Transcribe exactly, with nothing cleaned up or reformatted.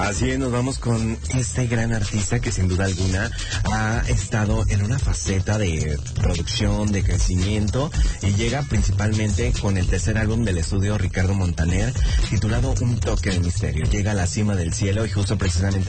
Así es, nos vamos con este gran artista que sin duda alguna ha estado en una faceta de producción, de crecimiento, y llega principalmente con el tercer álbum del estudio Ricardo Montaner, titulado Un toque de misterio. Llega a la cima del cielo y justo precisamente